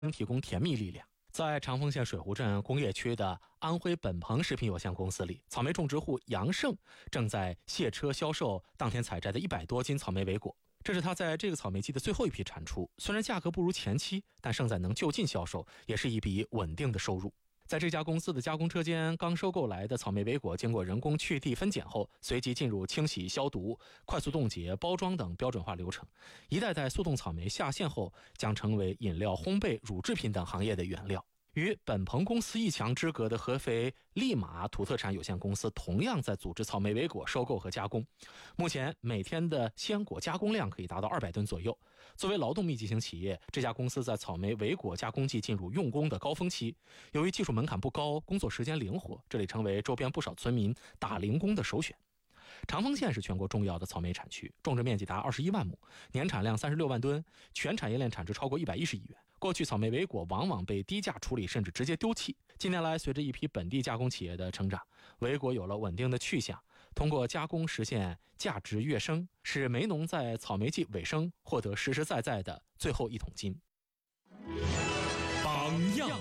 提供甜蜜力量。在长丰县水湖镇工业区的安徽本鹏食品有限公司里，草莓种植户杨胜正在卸车销售当天采摘的100多斤草莓苇果。这是他在这个草莓季的最后一批产出，虽然价格不如前期，但胜在能就近销售，也是一笔稳定的收入。在这家公司的加工车间，刚收购来的草莓苇果经过人工去蒂分拣后，随即进入清洗、消毒、快速冻结、包装等标准化流程。一袋袋速冻草莓下线后，将成为饮料、烘焙、乳制品等行业的原料。与本鹏公司一墙之隔的合肥利马土特产有限公司同样在组织草莓苇果收购和加工，目前每天的鲜果加工量可以达到200吨左右。作为劳动密集型企业，这家公司在草莓苇果加工季进入用工的高峰期，由于技术门槛不高，工作时间灵活，这里成为周边不少村民打零工的首选。长丰县是全国重要的草莓产区，种植面积达21万亩，年产量36万吨，全产业链产值超过110亿元。过去草莓苇果往往被低价处理，甚至直接丢弃。近年来，随着一批本地加工企业的成长，苇果有了稳定的去向，通过加工实现价值跃升，使梅农在草莓季尾声获得实实在在的最后一桶金。 榜样。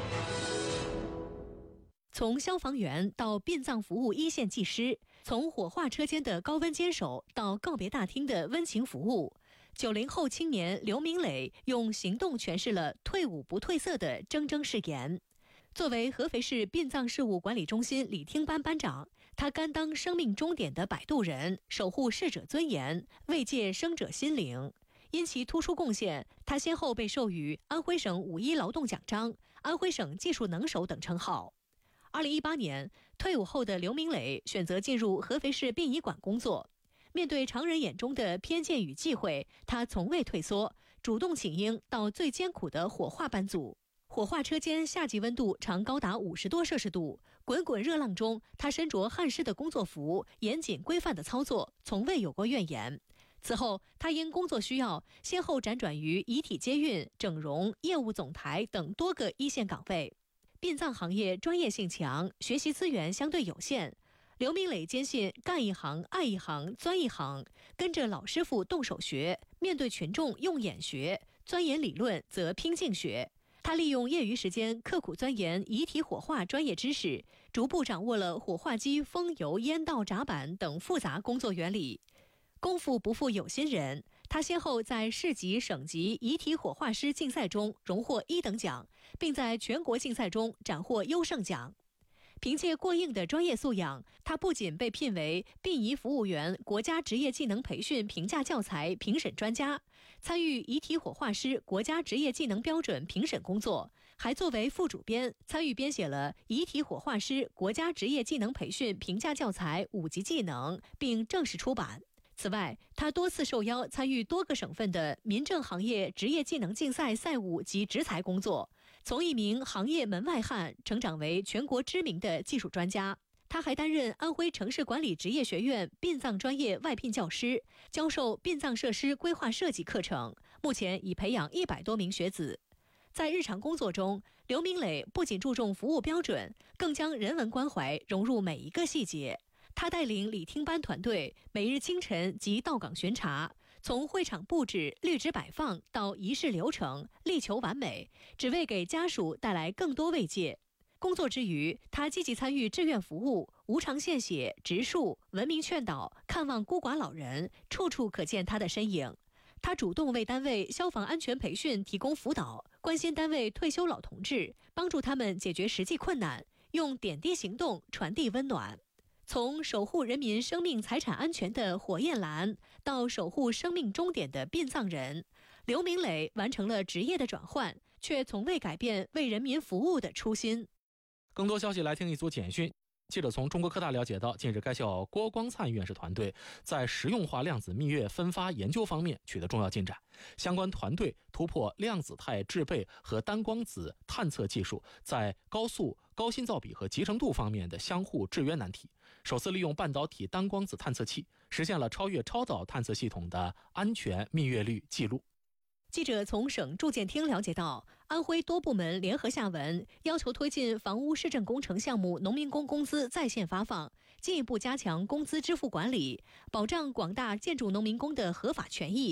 从消防员到殡葬服务一线技师，从火化车间的高温坚守到告别大厅的温情服务，90后青年刘明磊用行动诠释了退伍不褪色的铮铮誓言。作为合肥市殡葬事务管理中心礼厅班班长，他甘当生命终点的摆渡人，守护逝者尊严，慰藉生者心灵。因其突出贡献，他先后被授予安徽省5·1劳动奖章、安徽省技术能手等称号。2018年，退伍后的刘明磊选择进入合肥市殡仪馆工作。面对常人眼中的偏见与忌讳，他从未退缩，主动请缨到最艰苦的火化班组。火化车间夏季温度常高达50多摄氏度，滚滚热浪中，他身着汗湿的工作服，严谨规范的操作，从未有过怨言。此后，他因工作需要，先后辗转于遗体接运、整容、业务总台等多个一线岗位。殡葬行业专业性强，学习资源相对有限。刘明磊坚信干一行爱一行钻一行，跟着老师傅动手学，面对群众用眼学，钻研理论则拼劲学。他利用业余时间刻苦钻研遗体火化专业知识，逐步掌握了火化机封油烟道闸板等复杂工作原理。功夫不负有心人，他先后在市级、省级遗体火化师竞赛中荣获1等奖，并在全国竞赛中斩获优胜奖。凭借过硬的专业素养，他不仅被聘为殡仪服务员国家职业技能培训评价教材评审专家，参与遗体火化师国家职业技能标准评审工作，还作为副主编参与编写了遗体火化师国家职业技能培训评价教材5级技能，并正式出版。此外，他多次受邀参与多个省份的民政行业职业技能竞赛赛务及执裁工作，从一名行业门外汉成长为全国知名的技术专家。他还担任安徽城市管理职业学院殡葬专业外聘教师，教授殡葬设施规划设计课程，目前已培养100多名学子。在日常工作中，刘明磊不仅注重服务标准，更将人文关怀融入每一个细节。他带领礼厅班团队每日清晨即到岗巡查，从会场布置、绿植摆放到仪式流程，力求完美，只为给家属带来更多慰藉。工作之余，他积极参与志愿服务，无偿献血、植树、文明劝导、看望孤寡老人，处处可见他的身影。他主动为单位消防安全培训提供辅导，关心单位退休老同志，帮助他们解决实际困难，用点滴行动传递温暖。从守护人民生命财产安全的火焰蓝，到守护生命终点的殡葬人，刘明磊完成了职业的转换，却从未改变为人民服务的初心。 更多消息来听一组简讯。记者从中国科大了解到，近日该校郭光灿院士团队在实用化量子蜜月分发研究方面取得重要进展，相关团队突破量子态制备和单光子探测技术在高速、高信噪比和集成度方面的相互制约难题，首次利用半导体单光子探测器实现了超越超导探测系统的安全蜜月率记录。 记者从省住建厅了解到，安徽多部门联合下文，要求推进房屋市政工程项目农民工工资在线发放，进一步加强工资支付管理，保障广大建筑农民工的合法权益。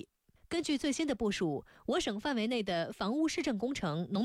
根据最新的部署，我省范围内的房屋市政工程、农